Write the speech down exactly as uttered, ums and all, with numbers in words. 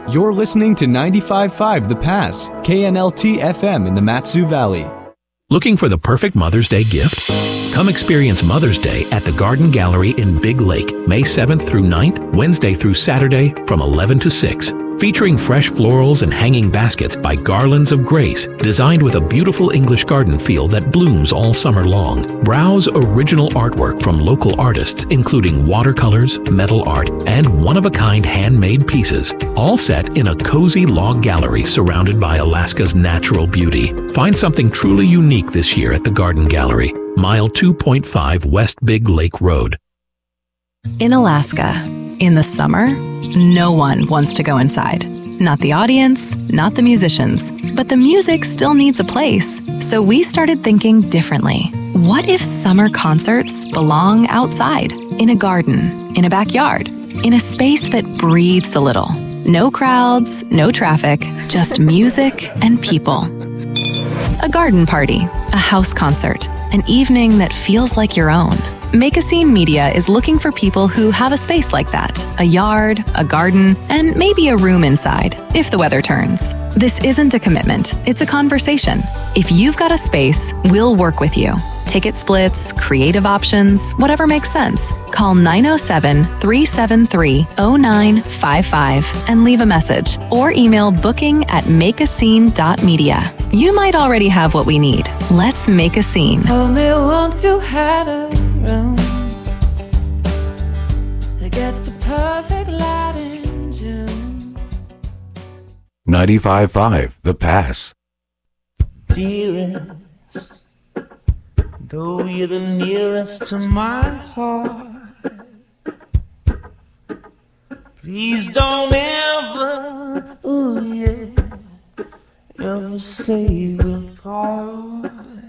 You're listening to ninety-five point five The Pass, K N L T F M in the Matsu Valley. Looking for the perfect Mother's Day gift? Come experience Mother's Day at the Garden Gallery in Big Lake, May seventh through ninth, Wednesday through Saturday from eleven to six. Featuring fresh florals and hanging baskets by Garlands of Grace, designed with a beautiful English garden feel that blooms all summer long. Browse original artwork from local artists, including watercolors, metal art, and one-of-a-kind handmade pieces, all set in a cozy log gallery surrounded by Alaska's natural beauty. Find something truly unique this year at the Garden Gallery, mile two point five West Big Lake Road. In Alaska, in the summer, no one wants to go inside. Not the audience, not the musicians, but the music still needs a place. So we started thinking differently. What if summer concerts belong outside, in a garden, in a backyard, in a space that breathes a little? No crowds, no traffic, just music and people. A garden party, a house concert, an evening that feels like your own. Make a Scene Media is looking for people who have a space like that, a yard, a garden, and maybe a room inside, if the weather turns. This isn't a commitment, it's a conversation. If you've got a space, we'll work with you. Ticket splits, creative options, whatever makes sense. Call nine oh seven, three seven three, oh nine five five and leave a message, or email booking at make a scene dot media. You might already have what we need. Let's make a scene. Tell me once you had a room that gets the perfect light in June. ninety-five point five The Pass. Dearest, though you're the nearest to my heart, please don't ever, oh yeah, ever say we'll part.